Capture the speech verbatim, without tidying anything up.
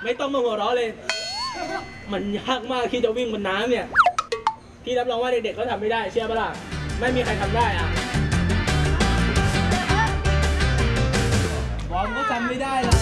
ไม่ต้องมาหัวเราะเลยมันยากมากที่จะวิ่งบนน้ำเนี่ยที่รับรองว่าเด็กๆเขาทำไม่ได้เชื่อปะล่ะไม่มีใครทำได้อ่ะบอลก็ทำไม่ได้ละ